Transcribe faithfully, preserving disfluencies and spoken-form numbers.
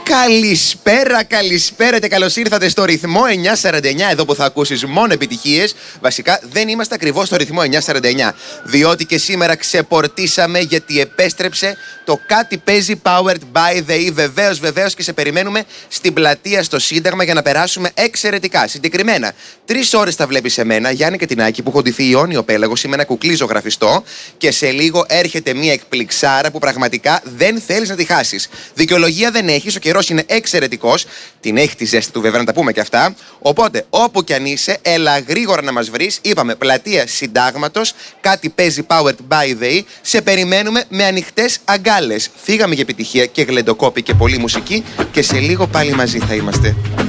Καλησπέρα, καλησπέρα και καλώς ήρθατε στο ρυθμό εννιά σαράντα εννιά, εδώ που θα ακούσεις μόνο επιτυχίες. Βασικά δεν είμαστε ακριβώς στο ρυθμό εννιά σαράντα εννιά, διότι και σήμερα ξεπορτίσαμε, γιατί επέστρεψε το Κάτι Παίζει Powered by the E. Βεβαίως, βεβαίως, και σε περιμένουμε στην πλατεία στο Σύνταγμα για να περάσουμε εξαιρετικά. Συγκεκριμένα, τρεις ώρες θα βλέπεις εμένα, Γιάννη και την Άκη, που έχω ντυθεί Ιόνιο Πέλαγος, είμαι ένα κουκλί ζωγραφιστό, και σε λίγο έρχεται μια εκπληξάρα που πραγματικά δεν θέλεις να τη χάσεις. Δικαιολογία δεν έχεις, ο καιρός είναι εξαιρετικός. Την έχει τη ζέστη του, βέβαια, να τα πούμε και αυτά. Οπότε, όπου κι αν είσαι, έλα γρήγορα να μας βρεις. Είπαμε πλατεία Συντάγματος, Κάτι Παίζει Powered by the E. Σε περιμένουμε με ανοιχτές αγκάλες. Φύγαμε για επιτυχία και γλεντοκόπη και πολλή μουσική, και σε λίγο πάλι μαζί θα είμαστε.